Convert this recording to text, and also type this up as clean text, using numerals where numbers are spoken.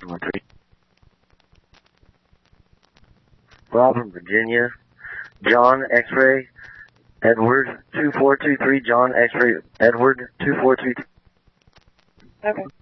213. Robin, Virginia. John X-Ray Edward 2423. John X-Ray Edward 2423. Okay.